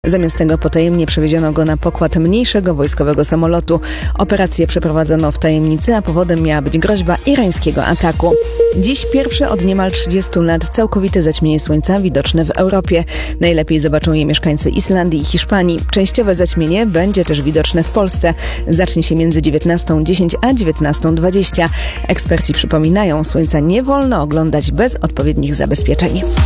Zamiast tego potajemnie przewieziono go na pokład mniejszego wojskowego samolotu. Operację przeprowadzono w tajemnicy, a powodem miała być groźba irańskiego ataku. Dziś pierwsze od niemal 30 lat całkowite zaćmienie słońca widoczne w Europie. Najlepiej zobaczą je mieszkańcy Islandii i Hiszpanii. Częściowe zaćmienie będzie też widoczne w Polsce. Zacznie się między 19:10 a 19:20. Eksperci przypominają, słońca nie wolno oglądać bez odpowiednich zabezpieczeń.